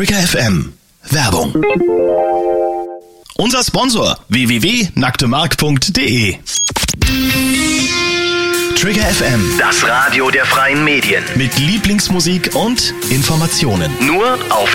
Trigger FM. Werbung. Unser Sponsor www.nacktemark.de. Trigger FM. Das Radio der freien Medien. Mit Lieblingsmusik und Informationen. Nur auf